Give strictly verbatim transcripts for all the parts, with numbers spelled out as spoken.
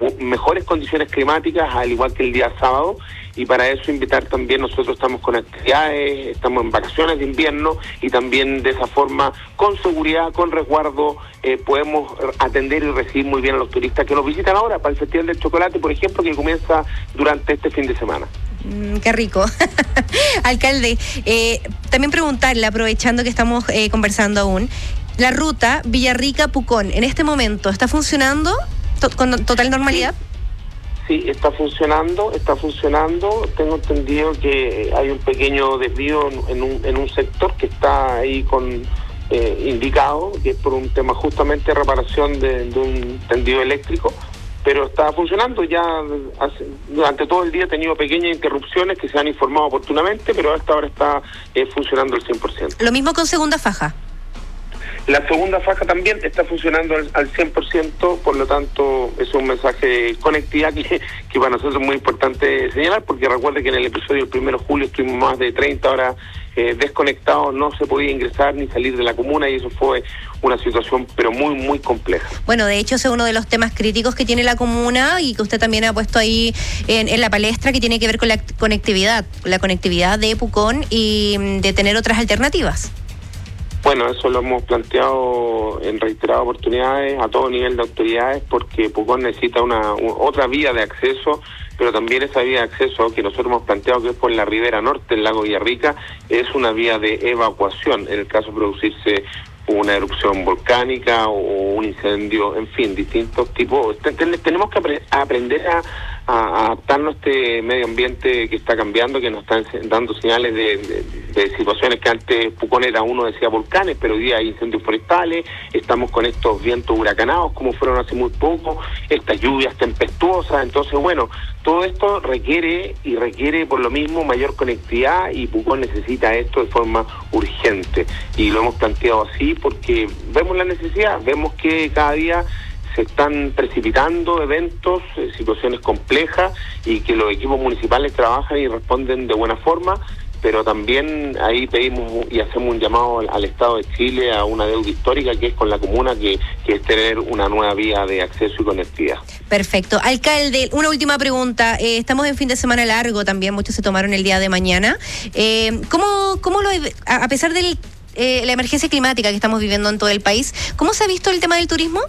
bu- mejores condiciones climáticas, al igual que el día sábado, y para eso invitar también, nosotros estamos con actividades, estamos en vacaciones de invierno, y también de esa forma, con seguridad, con resguardo, eh, podemos atender y recibir muy bien a los turistas que nos visitan ahora para el Festival del Chocolate, por ejemplo, que comienza durante este fin de semana. Mm, qué rico. Alcalde, eh, también preguntarle, aprovechando que estamos eh, conversando aún, la ruta Villarrica-Pucón, en este momento, ¿está funcionando to- con total normalidad? Sí, está funcionando, está funcionando. Tengo entendido que hay un pequeño desvío en un, en un sector que está ahí con eh, indicado, que es por un tema justamente de reparación de, de un tendido eléctrico, pero está funcionando ya. Hace, durante todo el día he tenido pequeñas interrupciones que se han informado oportunamente, pero a esta hora está eh, funcionando al cien por ciento. Lo mismo con segunda faja. La segunda faja también está funcionando al, al cien por ciento, por lo tanto es un mensaje de conectividad que, que para nosotros es muy importante señalar, porque recuerde que en el episodio del primero de julio estuvimos más de treinta horas eh, desconectados, no se podía ingresar ni salir de la comuna, y eso fue una situación pero muy muy compleja. Bueno, de hecho ese es uno de los temas críticos que tiene la comuna y que usted también ha puesto ahí en, en la palestra, que tiene que ver con la conectividad, la conectividad de Pucón y de tener otras alternativas. Bueno, eso lo hemos planteado en reiteradas oportunidades a todo nivel de autoridades, porque Pucón necesita una u- otra vía de acceso, pero también esa vía de acceso que nosotros hemos planteado, que es por la ribera norte del lago Villarrica, es una vía de evacuación en el caso de producirse una erupción volcánica o un incendio, en fin, distintos tipos. Ten- ten- tenemos que apre- aprender a, a adaptarnos a este medio ambiente que está cambiando, que nos están dando señales de, de, de situaciones que antes Pucón era, uno decía volcanes, pero hoy día hay incendios forestales, estamos con estos vientos huracanados como fueron hace muy poco, estas lluvias tempestuosas. Entonces, bueno, todo esto requiere y requiere por lo mismo mayor conectividad, y Pucón necesita esto de forma urgente, y lo hemos planteado así porque vemos la necesidad, vemos que cada día se están precipitando eventos, eh, situaciones complejas, y que los equipos municipales trabajan y responden de buena forma, pero también ahí pedimos y hacemos un llamado al, al Estado de Chile a una deuda histórica que es con la comuna, que, que es tener una nueva vía de acceso y conectividad. Perfecto. Alcalde, una última pregunta. Eh, estamos en fin de semana largo también, muchos se tomaron el día de mañana. Eh, ¿cómo, cómo lo, a, a pesar de eh, la emergencia climática que estamos viviendo en todo el país, cómo se ha visto el tema del turismo?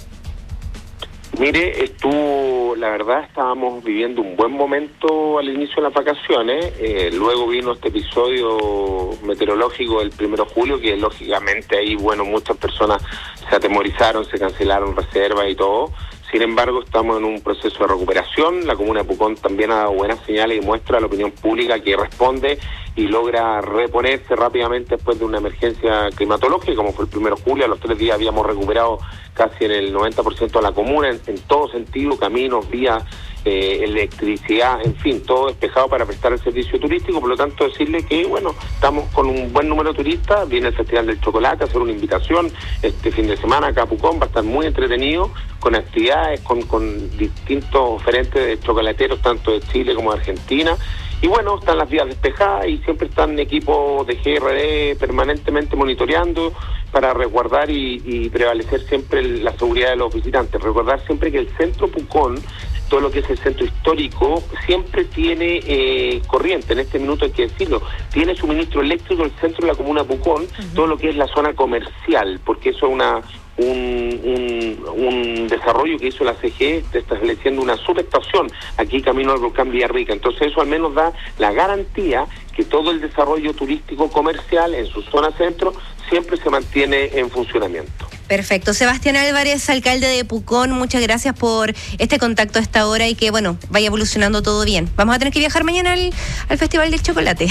Mire, estuvo, la verdad, estábamos viviendo un buen momento al inicio de las vacaciones, eh, luego vino este episodio meteorológico del primero de julio, que lógicamente ahí, bueno, muchas personas se atemorizaron, se cancelaron reservas y todo. Sin embargo, estamos en un proceso de recuperación. La comuna de Pucón también ha dado buenas señales y muestra a la opinión pública que responde y logra reponerse rápidamente después de una emergencia climatológica, como fue el primero de julio. A los tres días habíamos recuperado casi en el noventa por ciento de la comuna, en, en todo sentido, caminos, vías, eh, electricidad, en fin, todo despejado para prestar el servicio turístico. Por lo tanto, decirle que, bueno, estamos con un buen número de turistas. Viene el Festival del Chocolate, hacer una invitación este fin de semana acá a Pucón, va a estar muy entretenido, con actividades, con, con distintos oferentes de chocolateros, tanto de Chile como de Argentina. Y bueno, están las vías despejadas y siempre están equipos de G R D permanentemente monitoreando para resguardar y, y prevalecer siempre la seguridad de los visitantes. Recordar siempre que el centro Pucón, todo lo que es el centro histórico, siempre tiene eh, corriente. En este minuto hay que decirlo, tiene suministro eléctrico el centro de la comuna de Pucón, uh-huh. Todo lo que es la zona comercial, porque eso es una un, un, un desarrollo que hizo la C G E, estableciendo una subestación aquí camino al volcán Villarrica. Entonces eso al menos da la garantía que todo el desarrollo turístico comercial en su zona centro siempre se mantiene en funcionamiento. Perfecto. Sebastián Álvarez, alcalde de Pucón, muchas gracias por este contacto a esta hora y que, bueno, vaya evolucionando todo bien. Vamos a tener que viajar mañana al, al Festival del Chocolate.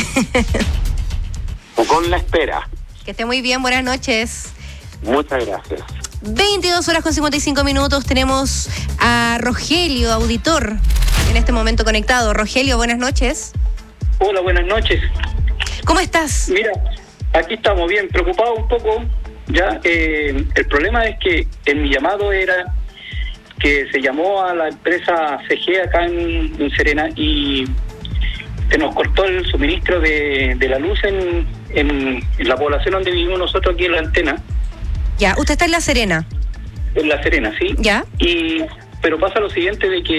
Pucón la espera. Que esté muy bien, buenas noches. Muchas gracias. veintidós horas con cincuenta y cinco minutos, tenemos a Rogelio, auditor, en este momento conectado. Rogelio, buenas noches. Hola, buenas noches. ¿Cómo estás? Mira, aquí estamos bien, preocupados un poco. Ya, eh, el problema es que en mi llamado era que se llamó a la empresa C G E acá en, en Serena y se nos cortó el suministro de, de la luz en, en, en la población donde vivimos nosotros aquí en la antena. Ya, usted está en La Serena. En La Serena, sí. Ya. Y pero pasa lo siguiente de que